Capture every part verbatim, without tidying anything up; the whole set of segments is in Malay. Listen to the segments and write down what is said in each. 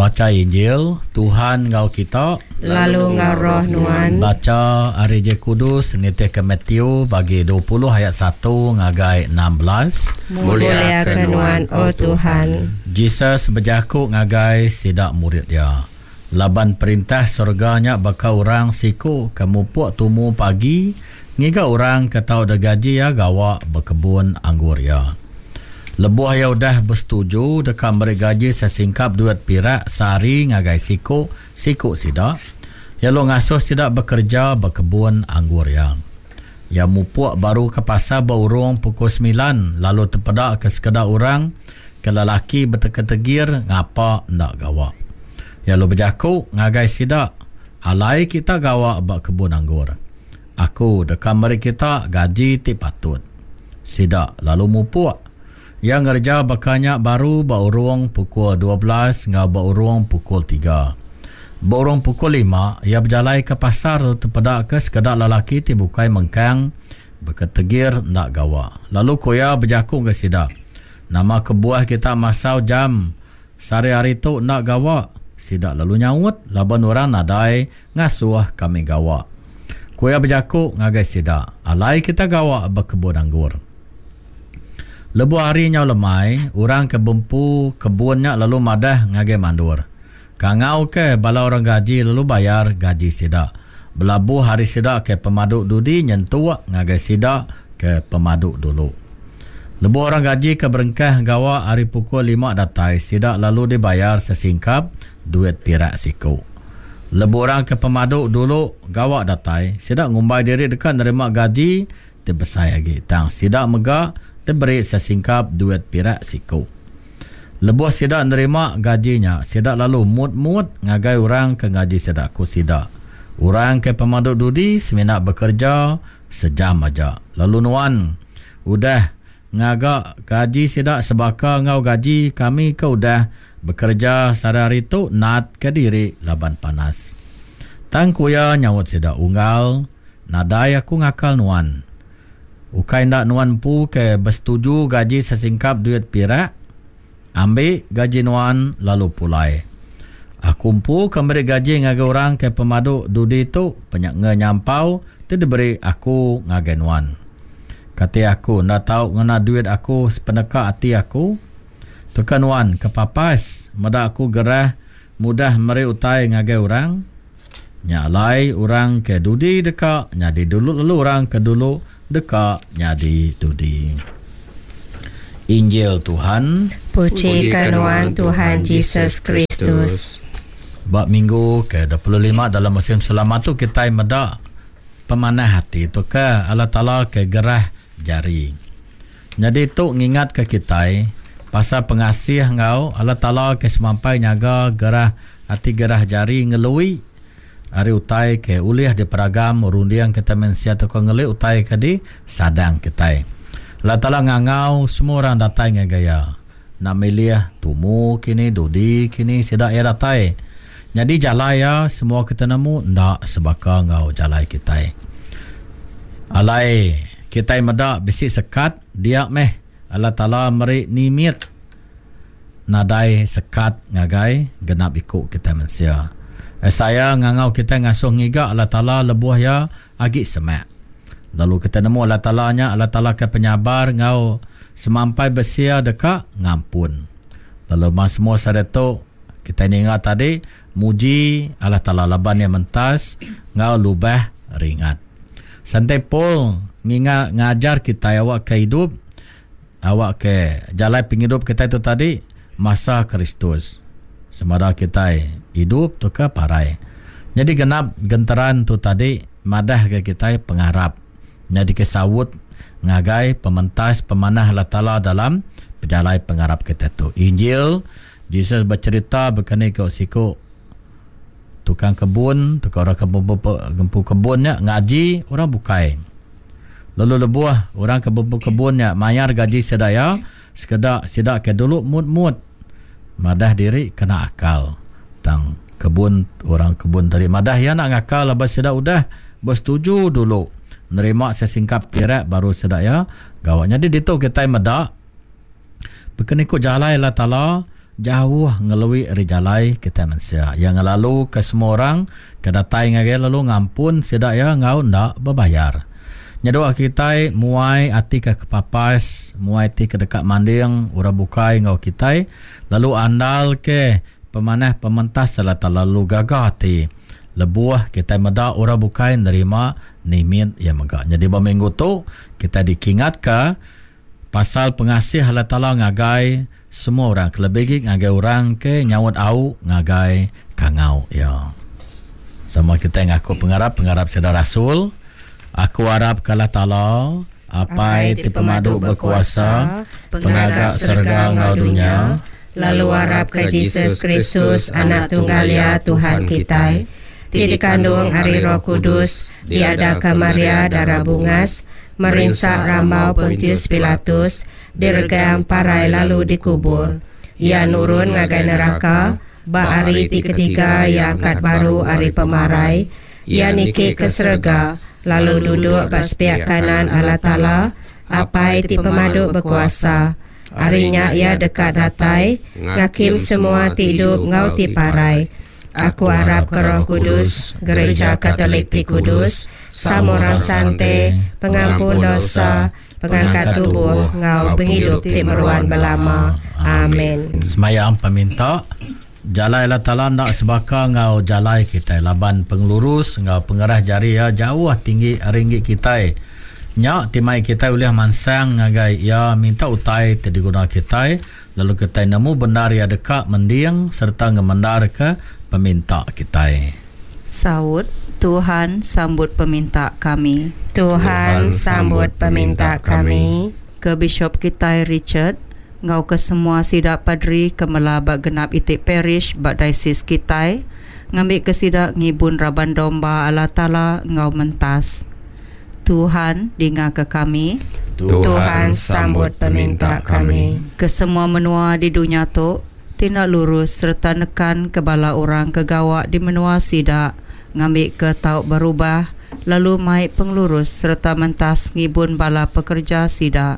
Baca Injil, Tuhan ngau kita, lalu ngau roh nuan. Baca Ari Je Kudus nitih ke Matthew bagi dua puluh ayat satu ngagai enam belas. Muliakan nuan, oh Tuhan. Jesus berjaku ngagai sidak murid dia. Laban perintah surganya baka orang siku kamu puak tumu pagi, ngiga orang ketau dah gaji ya gawa berkebun anggur ya. Lebuh ya udah bersetuju dekat mereka gaji sesingkap duit pirak sehari ngagai siku, siku sidak. Ya lo ngasuh sidak bekerja berkebun anggur ya. Ya mupuak baru ke pasar berurung pukul sembilan, lalu terpedak ke sekedar orang, ke lelaki bertegir-tegir ngapa ndak gawa. Ya lo berjaku ngagai sidak, alai kita gawa berkebun anggur. Aku dekat mereka kita gaji ti patut. Sidak lalu mupuak. Yang kerja bakanya baru berurung pukul dua belas ngau berurung pukul tiga. Berurung pukul lima, ia berjalan ke pasar terpedak ke sekedar lelaki ti bukai mengkang berketegir nak gawa. Lalu koya berjakung ke sidak. Nama kebuah kita masau jam sehari-hari tu nak gawa. Sidak lalu nyaut, laban orang nadai ngasuh kami gawa. Koya berjakung ngagai sidak. Alai kita gawa berkebun anggur. Lebu harinya lemai, orang ke bempu kebunnya lalu madah ngagai mandur. Kangau ke bala orang gaji lalu bayar gaji sidak. Belabu hari sidak ke pemaduk dudi nyentuak ngagai sidak ke pemaduk dulu. Lebu orang gaji ke berengkah gawa hari pukul lima datai sidak lalu dibayar sesingkap duit pirak siku. Lebu orang ke pemaduk dulu gawa datai sidak ngumbai diri dekat nerima gaji terbesar lagi. Tang sidak megak diberi sesingkap duit pirak siku. Lebuh sidak nerima gajinya, sidak lalu mut-mut ngagai orang ke gaji sidak ku sidak. Orang ke pemaduk dudi seminak bekerja sejam aja. Lalu nuan, udah ngagak gaji sidak sebaka ngau gaji kami ke udah bekerja sehari tu nat ke diri laban panas. Tang kuya nyawut sidak unggal, nadai aku ngakal nuan. Ukai ndak nuan pu ke bersetuju gaji sesingkap duit pirak, ambil gaji nuan lalu pulai. Aku pu ke beri gaji ngagai orang ke pemaduk dudi tu banyak ngenyampau, tu diberi aku ngagai nuan. Kata aku, ndak tahu ngena duit aku sepeneka hati aku. Tukan nuan ke papas, mada aku gerah mudah meri utai ngagai orang. Nyalai orang ke dudi dekat, nyadi dulu lalu orang ke dulu dekat nyadi dudi. Injil Tuhan. Pujikan nuan Tuhan Yesus Kristus. Bab minggu ke dua puluh lima dalam musim selamat tu kita meda pemanah hati tu ke Allah Ta'ala ke gerah jari. Jadi tu ngingat ke kita pasal pengasih ngau Allah Ta'ala ke semampai nyaga gerah hati gerah jari ngelui. Hari utai ke uliah di peragam rundiang kita mensia tu ngelui utai ke di sadang kita. Allah Ta'ala ngangau semua orang datai ngagaya. Nak milih tumu kini dudi kini sidak ya datai. Jadi jalaya semua kita nemu ndak sebaka ngau jalai kita. Alai kita medak bisi sekat dia meh Allah Ta'ala meri nimit nadai sekat ngagai genap ikut kita mensia. Eh, saya ngangau kita ngasuh ngiga Allah Ta'ala lebuh ya agi semak. Lalu kita nemu Allah Ta'ala nya Allah Ta'ala ke penyabar ngau semampai besia dekat ngampun. Lalu mas semua sadeto kita ni ingat tadi muji Allah Ta'ala laban yang mentas ngau lubah ringat. Santai pol ngingat ngajar kita awak ke hidup awak ke jalan penghidup kita itu tadi masa Kristus. Semada kita hidup tu ke parai. Jadi genap genteran tu tadi madah ke kita pengharap. Jadi kesawut ngagai pementas pemanah Allah Ta'ala dalam perjalanan pengharap kita tu. Injil Jesus bercerita berkenai ke siku tukang kebun, tukang orang kebun gempu kebunnya ngaji orang bukai. Lalu lebuah orang kebun kebunnya mayar gaji sedaya sekedar sidak ke dulu mut-mut madah diri kena akal tang kebun orang kebun tadi madah ya nak ngakal lepas sedak udah bersetuju dulu nerima sesingkap pirak baru sedak ya gawanya di ditu kita medak berkena ikut jalan Allah Ta'ala jauh ngelui rijalai kita manusia. Yang lalu ke semua orang kedatai ngagai lalu ngampun sedak ya ngau ndak berbayar. Nyadua kita muai ati ke kepapas, muai ti ke dekat manding, ura bukai ngau kita, lalu andal ke pemanah pementas selata lalu gagah ti. Lebuah kita meda ura bukai nerima nimit yang megah. Jadi berminggu tu kita dikingat ke pasal pengasih Allah Ta'ala ngagai semua orang. Kelebih ngagai orang ke nyawat au ngagai kangau. Ya. Sama kita ngaku pengarap, pengarap sedar Rasul. Aku harap Allah Ta'ala apai ti pemadu berkuasa pengagak serga ngau dunia. Lalu harap ke Yesus Kristus anak tunggal ya Tuhan kita. Ti dikandung ari Roh Kudus, diada ke Maria darah bungas, merinsak rambau Pontius Pilatus, diregam parai lalu dikubur. Ia nurun ngagai neraka, ba ari ti ketiga yang angkat baru ari pemarai. Ia niki ke serga, lalu duduk pas pihak kanan Allah Ta'ala, apai ti pemaduk berkuasa. Arinya ia dekat datai, ngakim semua ti hidup ngau ti parai. Aku harap ke Roh Kudus, Gereja Katolik ti Kudus, samurang sante, pengampun dosa, pengangkat tubuh, ngau penghidup ti meruan belama. Amin. Semayang peminta, jalai Allah Ta'ala nak sebaka ngau jalai kita. Laban pengelurus, ngau pengerah jari ya jauh tinggi ringgit kita. Nyak timai kita oleh mansang ngagai ya minta utai te diguna kita. Lalu kita nemu benar ya dekat mendiang serta ngemendar ke peminta kita. Saud, Tuhan sambut peminta kami. Tuhan sambut peminta kami. Ke Bishop kita Richard, ngau ke semua sidak padri kemela bak genap itik parish bak diocese kita, ngambil ke sidak ngibun raban domba Allah Ta'ala ngau mentas. Tuhan dengar ke kami. Tuhan sambut peminta kami. Ke semua menua di dunia tu, tindak lurus serta nekan kebala orang kegawak di menua sidak, ngambil ke tauk berubah, lalu mai pengelurus serta mentas ngibun bala pekerja sidak.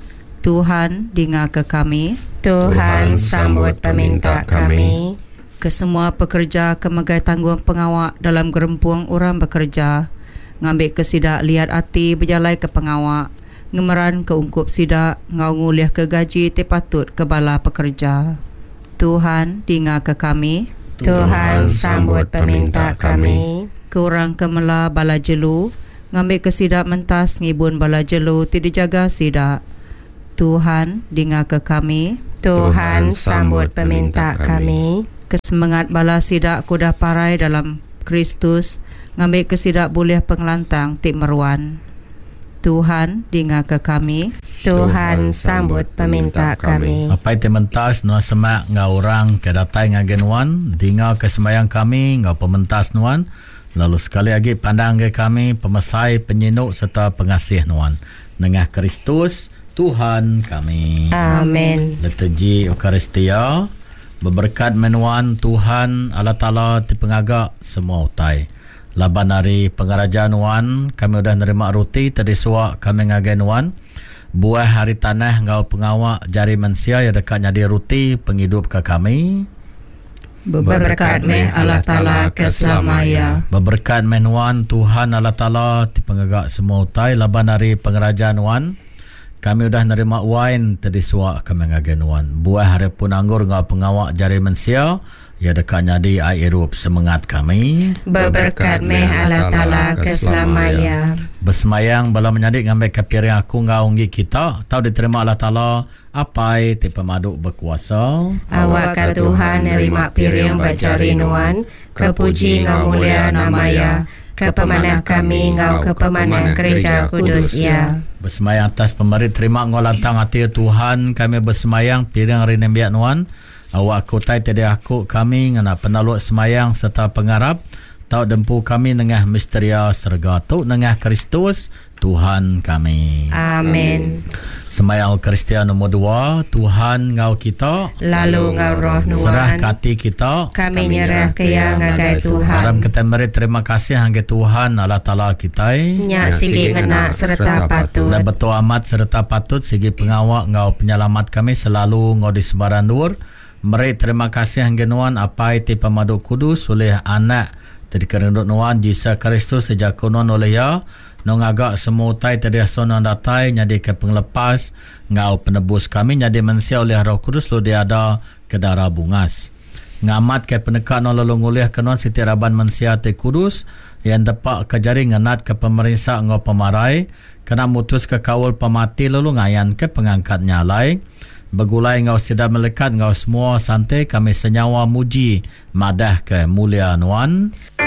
Tuhan dengar ke kami. Tuhan sambut peminta kami. Ke semua pekerja kemegai tanggung pengawak dalam gerempuang orang bekerja, ngambil ke sidak lihat hati berjalai ke pengawak, ngemeran ke ungkup sidak, ngau nguliah ke gaji te patut ke bala pekerja. Tuhan dengar ke kami. Tuhan sambut peminta kami. Ke orang kemela bala jelu, ngambil ke sidak mentas ngibun bala jelu ti dijaga sidak. Tuhan dengar ke kami. Tuhan sambut peminta kami. Kesemangat bala sidak kuda parai dalam Kristus, ngambil ke sidak boleh pengelantang ti meruan. Tuhan dengar ke kami. Tuhan sambut peminta kami. Apa itu mentas nuan semak ngau orang kedatai ngagen wan, dengar kesembayang kami ngau pementas nuan. Lalu sekali lagi pandang ke kami pemesai, penyinuk serta pengasih nuan. Nengah Kristus Tuhan kami. Amin. Liturgi Eukaristia berberkat menuan Tuhan Allah Ta'ala ti pengagak semua utai. Laban hari pengarajaan wan, kami sudah nerima roti tadi suak kami ngagen wan. Buah hari tanah ngau pengawak jari manusia yang dekat nyadi roti penghidup ke kami. Berberkat meh Allah Ta'ala keselamanya. Berberkat menuan Tuhan Allah Ta'ala ti pengagak semua utai. Laban hari pengarajaan wan, kami sudah nerima wine tadi suak kami ngagen wan. Buah hari pun anggur ngau pengawak jari manusia ya dekatnya di airup semangat kami. Berberkat meh Allah Ta'ala keselamanya. Bersemayang bala menyadik ngambil kepiring aku ngaunggi kita, tahu diterima Allah Ta'ala apai ti pemaduk berkuasa. Awak ke Tuhan nerima piring bacari nuan, kepuji ngau mulia namanya, ke pemanah kami ngau ke pemanah Gereja Kudus ya. Bersemayang atas pemberi terima ngau lantang hati Tuhan, kami bersemayang piring rinembiak nuan. Awak aku tai tadi aku kami ngana penaluk semayang serta pengarap tau dempu kami nengah misteria serga tu nengah Kristus Tuhan kami. Amin. Semayang Eukaristia nombor dua, Tuhan ngau kita, lalu ngau roh nuan, serah kati kita, kami nyerah ke yang ngagai Tuhan. Dalam kita beri terima kasih hangga Tuhan Allah Ta'ala kita. Nyak sigi ngena serta patut. Dan betul amat serta patut sigi pengawak ngau penyelamat kami selalu ngau di sebaran dur. Mari terima kasih hanggenuan apa itu pemaduk kudus oleh anak tadi kerenduk nuan Yesus Kristus sejak kunon oleh ya nong agak semua tai tadi sonon datai nyadi ke penglepas ngau penebus kami nyadi mensia oleh Roh Kudus lu dia ada ke darah bungas ngamat ke penekan nolong oleh kenon siti raban mensia te kudus yang tepak ke jari ngenat ke pemerintah ngau pemarai kena mutus ke kaul pemati lalu ngayan ke pengangkat nyalai begulai ngau sedap melekat ngau semua santai kami senyawa muji madah ke mulia nuan.